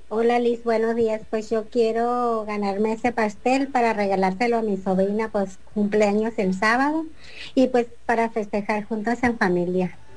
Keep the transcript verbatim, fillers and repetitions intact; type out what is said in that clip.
Hola Liz, buenos días. Pues yo quiero ganarme ese pastel para regalárselo a mi sobrina, pues cumpleaños el sábado y pues para festejar juntos en familia.